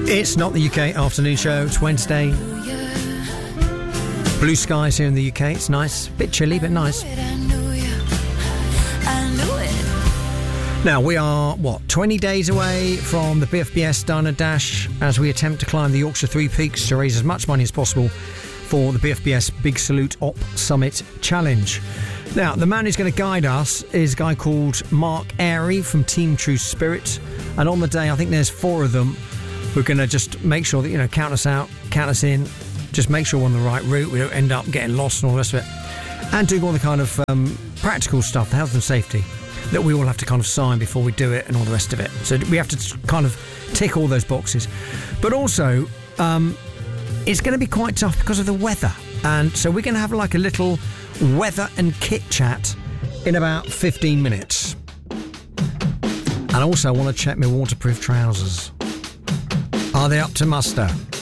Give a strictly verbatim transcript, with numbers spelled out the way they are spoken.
It's not the U K afternoon show. It's Wednesday. Blue skies here in the U K. It's nice. Bit chilly, but nice. Now, we are, what, twenty days away from the B F B S Diner Dash as we attempt to climb the Yorkshire Three Peaks to raise as much money as possible for the B F B S Big Salute Op Summit Challenge. Now, the man who's going to guide us is a guy called Mark Airy from Team True Spirit. And on the day, I think there's four of them. We're going to just make sure that, you know, count us out, count us in, just make sure we're on the right route. We don't end up getting lost and all the rest of it. And doing all the kind of um, practical stuff, the health and safety, that we all have to kind of sign before we do it and all the rest of it. So we have to kind of tick all those boxes. But also, um, it's going to be quite tough because of the weather. And so we're going to have like a little weather and kit chat in about fifteen minutes. And also I want to check my waterproof trousers. Are they up to muster?